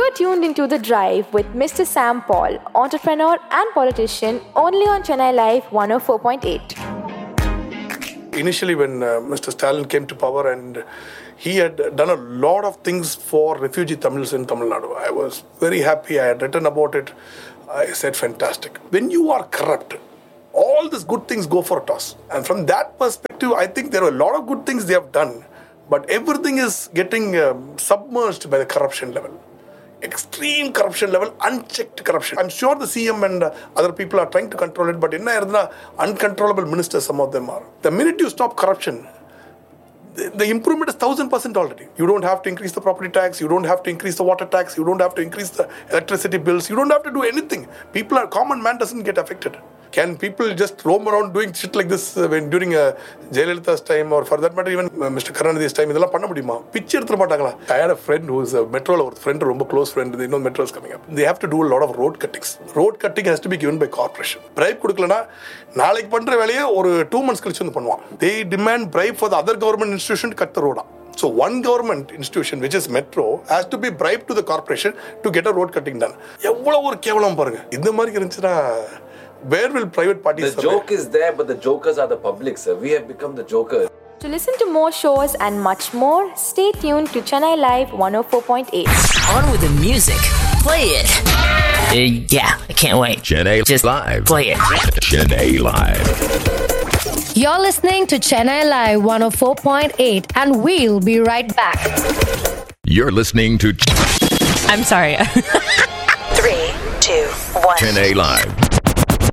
are tuned into The Drive with Mr. Sam Paul, entrepreneur and politician, only on Chennai Live 104.8. Initially, when Mr. Stalin came to power and he had done a lot of things for refugee Tamils in Tamil Nadu, I was very happy. I had written about it. I said, fantastic. When you are corrupt, all these good things go for a toss. And from that perspective, I think there are a lot of good things they have done, but everything is getting submerged by the corruption level. Extreme corruption level, unchecked corruption. I'm sure the CM and other people are trying to control it, but uncontrollable ministers, some of them are. The minute you stop corruption, the improvement is 1,000% already. You don't have to increase the property tax, you don't have to increase the water tax, you don't have to increase the electricity bills, you don't have to do anything. Common man doesn't get affected. Can people just roam around doing shit like this during Jayalalitha's time, or for that matter even Mr. Karunanidhi's time? இதெல்லாம் பண்ண முடியுமா? பிச்சை எடுத்துட மாட்டாங்களா? I had a friend who is a metro friend, ரொம்ப close friend. They know metro is coming up. They have to do a lot of road cuttings. Road cutting has to be given by corporation. Bribe கொடுக்கலனா நாளைக்கு பண்ற வேலையை ஒரு 2 months கழிச்சு வந்து பண்ணுவான். They demand bribe for the other government institution to cut the road. So one government institution, which is metro, has to be bribed to the corporation to get a road cutting done. எவ்வளவு ஒரு கேவலம் பாருங்க. இந்த மாதிரி இருந்துச்சுனா where will private parties survive? The joke is there, but the jokers are the public, sir. We have become the jokers. To listen to more shows and much more, stay tuned to Chennai Live 104.8. On with the music. Play it. Yeah, I can't wait. Chennai Just Live. Play it. Chennai Live. You're listening to Chennai Live 104.8, and we'll be right back. You're listening to I'm sorry. 3, 2, 1. Chennai Live.